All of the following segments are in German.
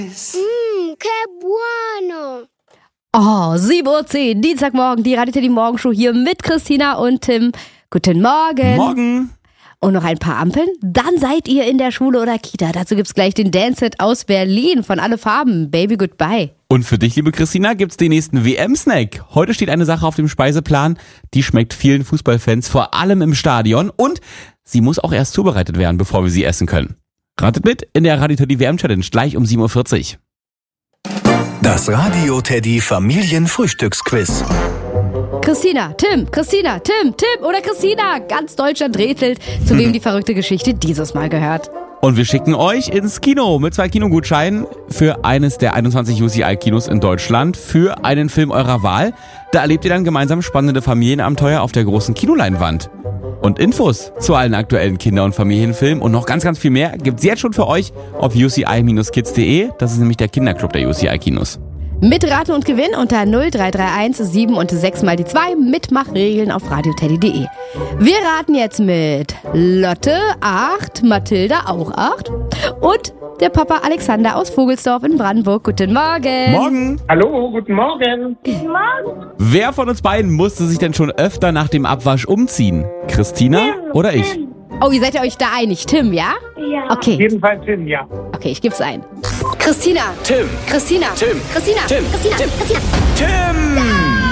Que bueno. Oh, 7:10 Uhr, Dienstagmorgen, die Radio Teddy Morgenshow hier mit Christina und Tim. Guten Morgen. Morgen. Und noch ein paar Ampeln? Dann seid ihr in der Schule oder Kita. Dazu gibt's gleich den Dance-Hit aus Berlin von Alle Farben. Baby, goodbye. Und für dich, liebe Christina, gibt's den nächsten WM-Snack. Heute steht eine Sache auf dem Speiseplan, die schmeckt vielen Fußballfans, vor allem im Stadion. Und sie muss auch erst zubereitet werden, bevor wir sie essen können. Ratet mit in der Radio Teddy WM-Challenge gleich um 7:40 Uhr. Das Radio Teddy Familienfrühstücksquiz. Christina, Tim oder Christina. Ganz Deutschland rätselt, zu wem die verrückte Geschichte dieses Mal gehört. Und wir schicken euch ins Kino mit 2 Kinogutscheinen für eines der 21 UCI-Kinos in Deutschland für einen Film eurer Wahl. Da erlebt ihr dann gemeinsam spannende Familienabenteuer auf der großen Kinoleinwand. Und Infos zu allen aktuellen Kinder- und Familienfilmen und noch ganz, ganz viel mehr gibt's jetzt schon für euch auf uci-kids.de. Das ist nämlich der Kinderclub der UCI-Kinos. Mitraten und Gewinn unter 0331 7 und 6 mal die 2. Mitmachregeln auf radioteddy.de. Wir raten jetzt mit Lotte 8, Mathilda auch 8 und der Papa Alexander aus Vogelsdorf in Brandenburg. Guten Morgen. Morgen. Hallo, guten Morgen. Guten Morgen. Wer von uns beiden musste sich denn schon öfter nach dem Abwasch umziehen? Christina oder ich? Oh, ihr seid euch da einig. Tim, ja? Ja. Okay, Jedenfalls Tim, ja. okay, ich geb's ein. Christina. Tim. Christina. Tim. Christina. Tim. Christina. Tim. Christina. Tim!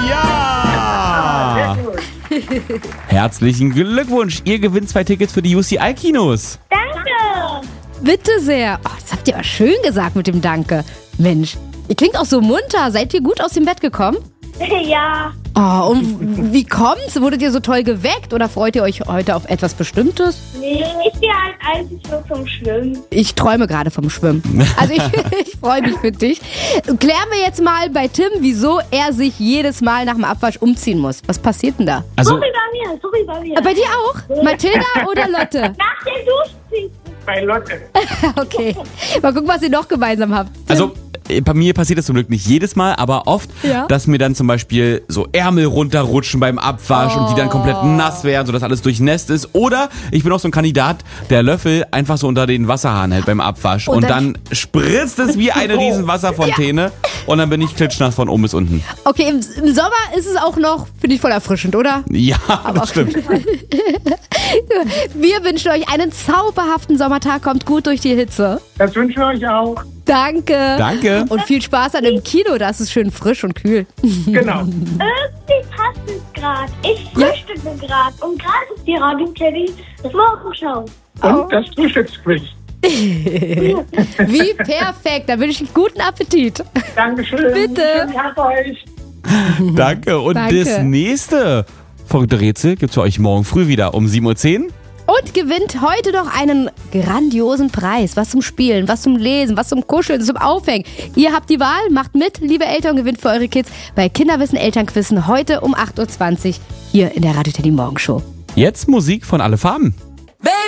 Ja! Herzlichen Glückwunsch, ihr gewinnt 2 Tickets für die UCI-Kinos. Danke. Bitte sehr. Oh, das habt ihr aber schön gesagt mit dem Danke. Mensch, ihr klingt auch so munter. Seid ihr gut aus dem Bett gekommen? Ja. Oh, und wie kommt's? Wurdet ihr so toll geweckt oder freut ihr euch heute auf etwas Bestimmtes? Nee, ich gehe halt eigentlich nur zum Schwimmen. Ich träume gerade vom Schwimmen. Also ich freue mich für dich. Klären wir jetzt mal bei Tim, wieso er sich jedes Mal nach dem Abwasch umziehen muss. Was passiert denn da? Also, Sorry bei mir. Bei dir auch? Mathilda oder Lotte? Nach dem Duschen. Bei Lotte. Okay. Mal gucken, was ihr noch gemeinsam habt. also bei mir passiert das zum Glück nicht jedes Mal, aber oft, Ja? dass mir dann zum Beispiel so Ärmel runterrutschen beim Abwasch und die dann komplett nass werden, sodass alles durchnässt ist. Oder ich bin auch so ein Kandidat, der Löffel einfach so unter den Wasserhahn hält beim Abwasch. Und Und dann spritzt es wie eine riesen Wasserfontäne und dann bin ich klitschnass von oben bis unten. Okay, im Sommer ist es auch noch, finde ich, voll erfrischend, oder? Ja, das stimmt. Wir wünschen euch einen zauberhaften Sommertag. Kommt gut durch die Hitze. Das wünschen wir euch auch. Danke. Danke. Und viel Spaß dann im Kino. Das ist schön frisch und kühl. Genau. Irgendwie passt es gerade. Ich frühstücke gerade. Und gerade ist die Radio Teddy das Morgenschau. Und das Frühstücksquiz. Wie perfekt. Da wünsche ich einen guten Appetit. Dankeschön. Bitte. Schönen Tag euch. Danke. Und Danke. das nächste verrückte Rätsel gibt's für euch morgen früh wieder um 7:10 Uhr. Und gewinnt heute noch einen grandiosen Preis. Was zum Spielen, was zum Lesen, was zum Kuscheln, zum Aufhängen. Ihr habt die Wahl, macht mit, liebe Eltern, gewinnt für eure Kids bei Kinderwissen Elternquizen heute um 8:20 Uhr hier in der Radio Teddy Morgenshow. Jetzt Musik von Alle Farben. Baby,